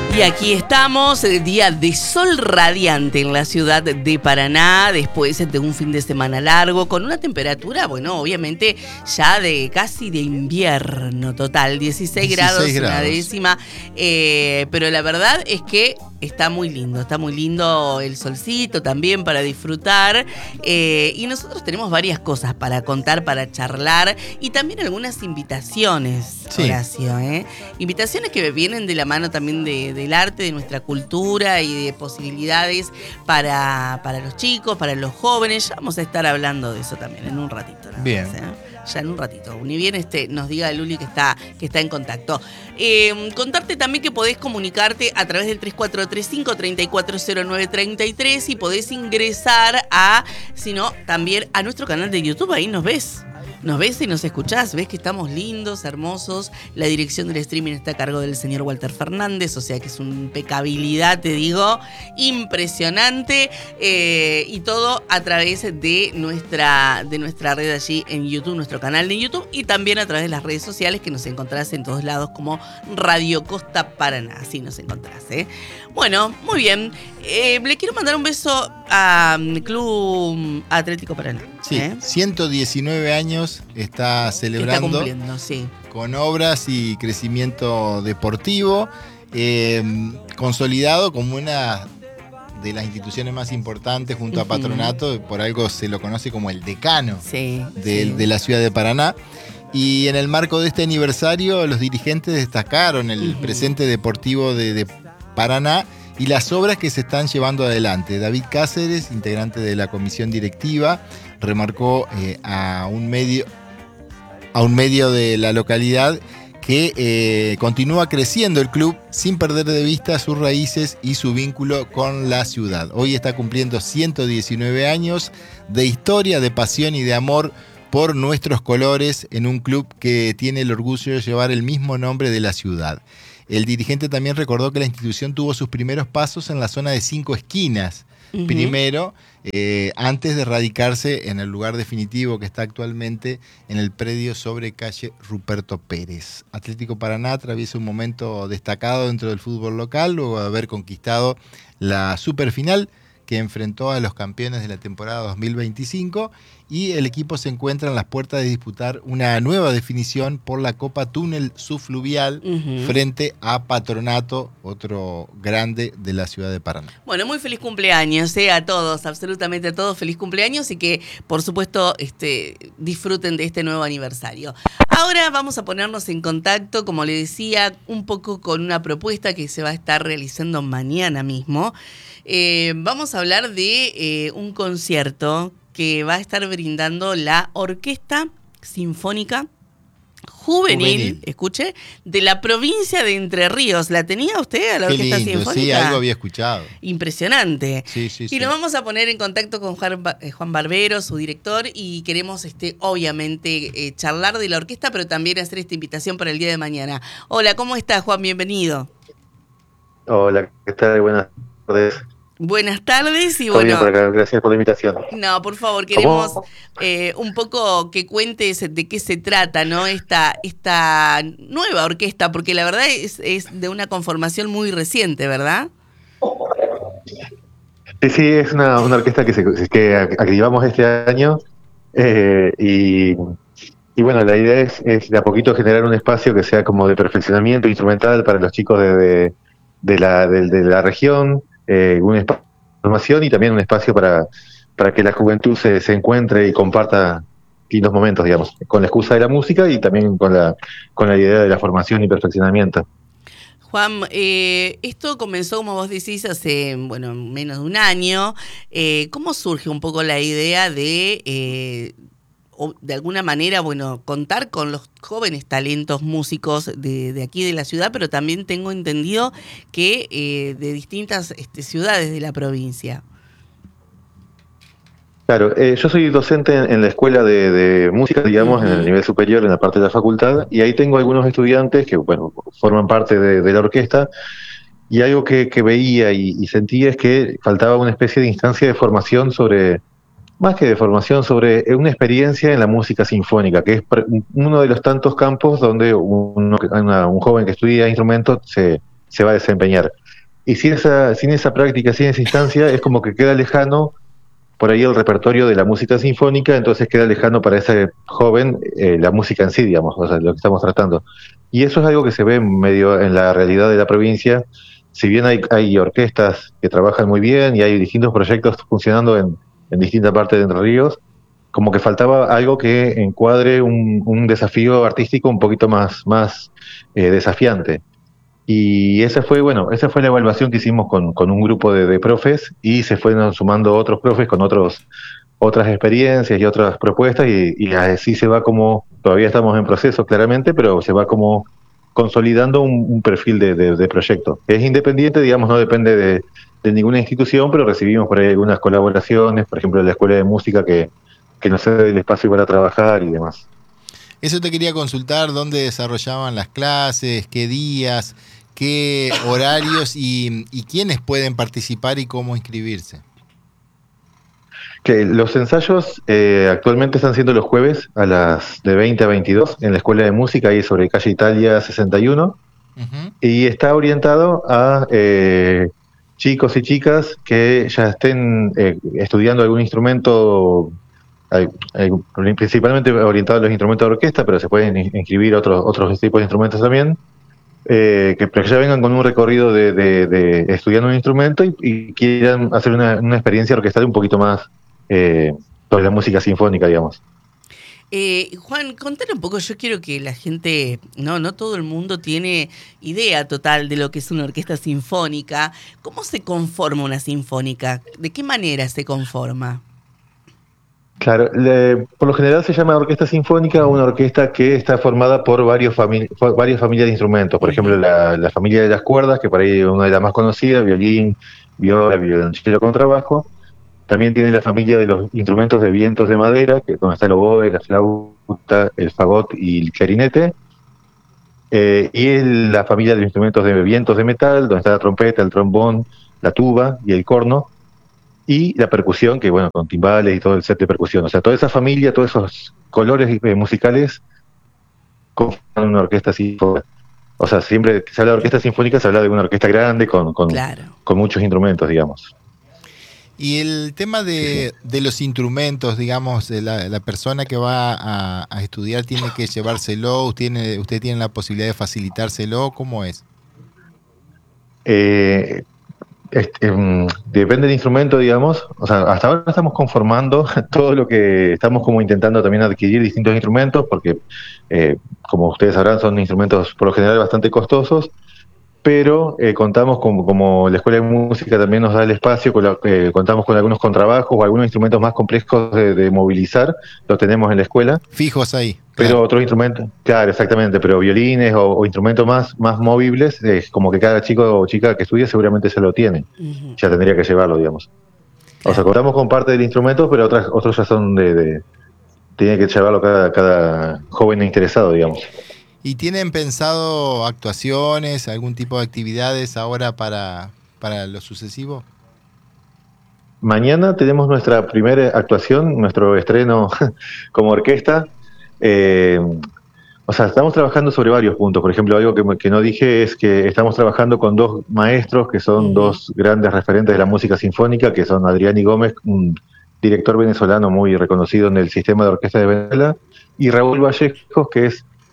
Y aquí estamos, día de sol radiante en la ciudad de Paraná, después de un fin de semana largo, con una temperatura, bueno, obviamente ya de casi de invierno total, 16 grados, una décima, pero la verdad es que está muy lindo el solcito también para disfrutar, y nosotros tenemos varias cosas para contar, para charlar, y también algunas invitaciones, sí. Horacio, invitaciones que vienen de la mano también del arte, de nuestra cultura y de posibilidades para los chicos, para los jóvenes. Ya vamos a estar hablando de eso también en un ratito. Bien. Ya en un ratito. Ni bien nos diga Luli que está en contacto. Contarte también que podés comunicarte a través del 3435-340933 y podés ingresar también a nuestro canal de YouTube. Ahí nos ves. Nos ves y nos escuchás, ves que estamos lindos, hermosos. La dirección del streaming está a cargo del señor Walter Fernández, o sea que es una impecabilidad, te digo, impresionante. Y todo a través de nuestra red allí en YouTube, nuestro canal de YouTube, y también a través de las redes sociales que nos encontrás en todos lados como Radio Costa Paraná. Así nos encontrás, Bueno, muy bien. Le quiero mandar un beso al Club Atlético Paraná. Sí, 119 años está celebrando. Está cumpliendo, sí. Con obras y crecimiento deportivo, consolidado como una de las instituciones más importantes junto a Patronato. Por algo se lo conoce como el decano de la ciudad de Paraná. Y en el marco de este aniversario, los dirigentes destacaron el presente deportivo de Paraná y las obras que se están llevando adelante. David Cáceres, integrante de la comisión directiva, remarcó a un medio de la localidad que continúa creciendo el club sin perder de vista sus raíces y su vínculo con la ciudad. Hoy está cumpliendo 119 años de historia, de pasión y de amor por nuestros colores en un club que tiene el orgullo de llevar el mismo nombre de la ciudad. El dirigente también recordó que la institución tuvo sus primeros pasos en la zona de Cinco Esquinas, primero, antes de radicarse en el lugar definitivo que está actualmente en el predio sobre calle Ruperto Pérez. Atlético Paraná atraviesa un momento destacado dentro del fútbol local, luego de haber conquistado la superfinal que enfrentó a los campeones de la temporada 2025, y el equipo se encuentra en las puertas de disputar una nueva definición por la Copa Túnel Subfluvial frente a Patronato, otro grande de la ciudad de Paraná. Bueno, muy feliz cumpleaños a todos, absolutamente a todos, feliz cumpleaños, y que por supuesto disfruten de este nuevo aniversario. Ahora vamos a ponernos en contacto, como le decía, un poco con una propuesta que se va a estar realizando mañana mismo. Vamos a hablar de un concierto que va a estar brindando la Orquesta Sinfónica Juvenil, escuche, de la provincia de Entre Ríos. ¿La tenía usted a la Orquesta Sinfónica? Sí, algo había escuchado. Impresionante. Sí. Y nos vamos a poner en contacto con Juan Barbero, su director, y queremos obviamente charlar de la orquesta, pero también hacer esta invitación para el día de mañana. Hola, ¿cómo estás, Juan? Bienvenido. Hola, ¿qué tal? Buenas tardes. Buenas tardes y bueno. Bien por acá. Gracias por la invitación. No, por favor, queremos un poco que cuentes de qué se trata, ¿no? Esta nueva orquesta, porque la verdad es de una conformación muy reciente, ¿verdad? Sí, es una orquesta que activamos este año, y bueno, la idea es de a poquito generar un espacio que sea como de perfeccionamiento instrumental para los chicos de la región. Un espacio de formación y también un espacio para que la juventud se encuentre y comparta lindos momentos, digamos, con la excusa de la música y también con la idea de la formación y perfeccionamiento. Juan, esto comenzó, como vos decís, hace menos de un año. ¿Cómo surge un poco la idea de alguna manera, contar con los jóvenes talentos músicos de aquí de la ciudad, pero también tengo entendido que de distintas ciudades de la provincia? Claro, yo soy docente en la escuela de música, digamos, en el nivel superior, en la parte de la facultad, y ahí tengo algunos estudiantes que, forman parte de la orquesta, y algo que veía y sentía es que faltaba una especie de instancia de formación más que de formación, sobre una experiencia en la música sinfónica, que es uno de los tantos campos donde un joven que estudia instrumentos se se va a desempeñar. Y sin esa práctica, sin esa instancia, es como que queda lejano por ahí el repertorio de la música sinfónica, entonces queda lejano para ese joven la música en sí, digamos, o sea, lo que estamos tratando. Y eso es algo que se ve medio en la realidad de la provincia. Si bien hay orquestas que trabajan muy bien y hay distintos proyectos funcionando en distintas partes de Entre Ríos, como que faltaba algo que encuadre un desafío artístico un poquito más desafiante. Y esa fue la evaluación que hicimos con un grupo de profes, y se fueron sumando otros profes con otras experiencias y otras propuestas, y así se va como, todavía estamos en proceso claramente, pero se va como consolidando un perfil de proyecto. Es independiente, digamos, no depende de ninguna institución, pero recibimos por ahí algunas colaboraciones, por ejemplo, la Escuela de Música que nos cede el espacio para trabajar y demás. Eso te quería consultar, dónde desarrollaban las clases, qué días, qué horarios y quiénes pueden participar y cómo inscribirse. Que los ensayos actualmente están siendo los jueves de 20 a 22 en la Escuela de Música, ahí sobre calle Italia 61, y está orientado a chicos y chicas que ya estén estudiando algún instrumento, principalmente orientado a los instrumentos de orquesta, pero se pueden inscribir otros tipos de instrumentos también, pero que ya vengan con un recorrido de estudiando un instrumento y quieran hacer una experiencia orquestal un poquito más sobre la música sinfónica, digamos. Juan, contale un poco, yo quiero que la gente, no todo el mundo tiene idea total de lo que es una orquesta sinfónica. ¿Cómo se conforma una sinfónica? ¿De qué manera se conforma? Claro, por lo general se llama orquesta sinfónica una orquesta que está formada por varias familias de instrumentos. Por ejemplo, la familia de las cuerdas, que por ahí es una de las más conocidas: violín, viola, violonchelo, contrabajo. También tiene la familia de los instrumentos de vientos de madera, que donde está el oboe, la flauta, el fagot y el clarinete. Y la familia de los instrumentos de vientos de metal, donde está la trompeta, el trombón, la tuba y el corno. Y la percusión, que bueno, con timbales y todo el set de percusión. O sea, toda esa familia, todos esos colores musicales conforman una orquesta sinfónica. O sea, siempre que se habla de orquesta sinfónica se habla de una orquesta grande con muchos instrumentos, digamos. Y el tema de los instrumentos, digamos, la persona que va a estudiar tiene que llevárselo, usted tiene la posibilidad de facilitárselo, ¿cómo es? Depende del instrumento, digamos. O sea, hasta ahora estamos conformando todo lo que estamos como intentando también adquirir distintos instrumentos, porque como ustedes sabrán son instrumentos por lo general bastante costosos, pero contamos como la Escuela de Música también nos da el espacio, contamos con algunos contrabajos o algunos instrumentos más complejos de movilizar, los tenemos en la escuela. Fijos ahí. Pero claro. Otros instrumentos, claro, exactamente, pero violines o instrumentos más movibles, como que cada chico o chica que estudia seguramente se lo tiene, ya tendría que llevarlo, digamos. O sea, contamos con parte del instrumento, pero otros ya son tiene que llevarlo cada joven interesado, digamos. ¿Y tienen pensado actuaciones, algún tipo de actividades ahora para lo sucesivo? Mañana tenemos nuestra primera actuación, nuestro estreno como orquesta. O sea, estamos trabajando sobre varios puntos. Por ejemplo, algo que no dije es que estamos trabajando con dos maestros que son dos grandes referentes de la música sinfónica, que son Adriani Gómez, un director venezolano muy reconocido en el sistema de orquesta de Venezuela, y Raúl Vallejos, que es